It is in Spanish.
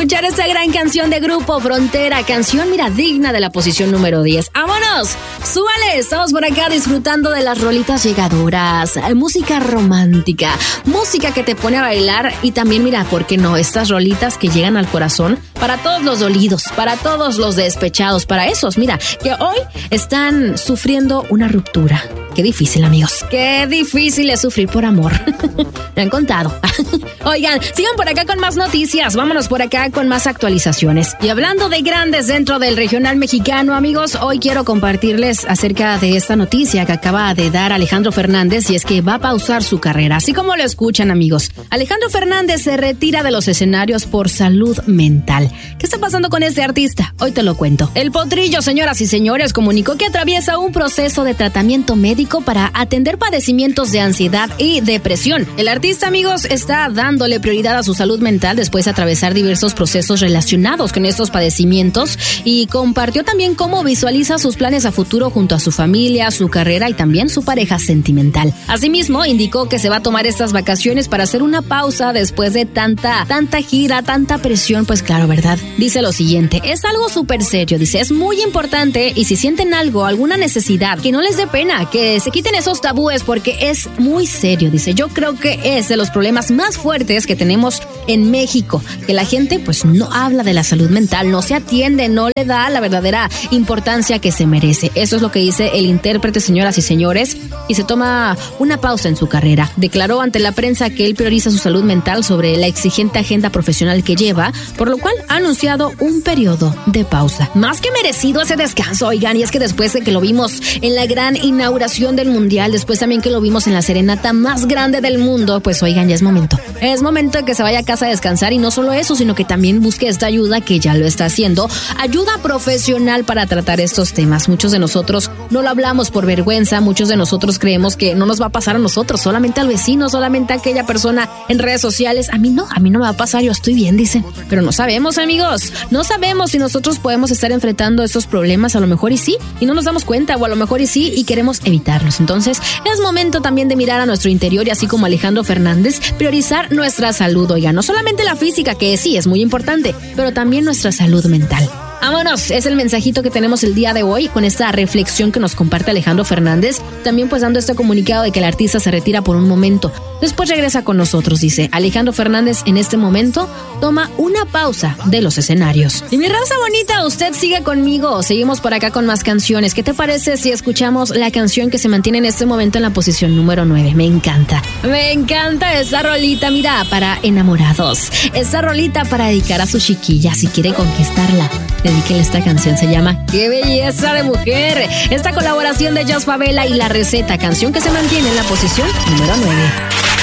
escuchar esta gran canción de Grupo Frontera, canción, mira, digna de la posición número 10. ¡Vámonos! ¡Súbale! Estamos por acá disfrutando de las rolitas llegadoras, música romántica, música que te pone a bailar y también, mira, ¿por qué no? Estas rolitas que llegan al corazón para todos los dolidos, para todos los despechados, para esos, mira, que hoy están sufriendo una ruptura. Qué difícil, amigos. Qué difícil es sufrir por amor. Me han contado. Oigan, sigan por acá con más noticias. Vámonos por acá con más actualizaciones. Y hablando de grandes dentro del regional mexicano, amigos, hoy quiero compartirles acerca de esta noticia que acaba de dar Alejandro Fernández, y es que va a pausar su carrera. Así como lo escuchan, amigos. Alejandro Fernández se retira de los escenarios por salud mental. ¿Qué está pasando con este artista? Hoy te lo cuento. El Potrillo, señoras y señores, comunicó que atraviesa un proceso de tratamiento médico para atender padecimientos de ansiedad y depresión. El artista, amigos, está dándole prioridad a su salud mental después de atravesar diversos procesos relacionados con estos padecimientos, y compartió también cómo visualiza sus planes a futuro junto a su familia, su carrera y también su pareja sentimental. Asimismo, indicó que se va a tomar estas vacaciones para hacer una pausa después de tanta gira, tanta presión. Pues claro, ¿verdad? Dice lo siguiente: es algo súper serio, dice, es muy importante, y si sienten algo, alguna necesidad, que no les dé pena, que se quiten esos tabúes porque es muy serio. Dice, yo creo que es de los problemas más fuertes que tenemos en México, que la gente pues no habla de la salud mental, no se atiende, no le da la verdadera importancia que se merece. Eso es lo que dice el intérprete, señoras y señores, y se toma una pausa en su carrera. Declaró ante la prensa que él prioriza su salud mental sobre la exigente agenda profesional que lleva, por lo cual ha anunciado un periodo de pausa. Más que merecido ese descanso, oigan, y es que después de que lo vimos en la gran inauguración del Mundial, después también que lo vimos en la serenata más grande del mundo, pues oigan, ya es momento de que se vaya a casa a descansar, y no solo eso, sino que también busque esta ayuda, que ya lo está haciendo, ayuda profesional para tratar estos temas. Muchos de nosotros no lo hablamos por vergüenza, muchos de nosotros creemos que no nos va a pasar a nosotros, solamente al vecino, solamente a aquella persona en redes sociales. A mí no me va a pasar, yo estoy bien, dicen. Pero no sabemos, amigos, no sabemos si nosotros podemos estar enfrentando estos problemas, a lo mejor y sí, y no nos damos cuenta, o a lo mejor y sí, y queremos evitarlos. Entonces, es momento también de mirar a nuestro interior, y así como Alejandro Fernández, priorizar nuestra salud, oiga, no solamente la física, que sí es muy importante, pero también nuestra salud mental. Vámonos, es el mensajito que tenemos el día de hoy con esta reflexión que nos comparte Alejandro Fernández, también pues dando este comunicado de que el artista se retira por un momento, después regresa con nosotros. Dice, Alejandro Fernández en este momento toma una pausa de los escenarios. Y mi raza bonita, usted sigue conmigo, seguimos por acá con más canciones. ¿Qué te parece si escuchamos la canción que se mantiene en este momento en la posición número 9? Me encanta esa rolita, mira, para enamorados, esa rolita para dedicar a su chiquilla, si quiere conquistarla, dedíquele esta canción, se llama ¡Qué belleza de mujer! Esta colaboración de Jos Favela y La Receta, canción que se mantiene en la posición número 9.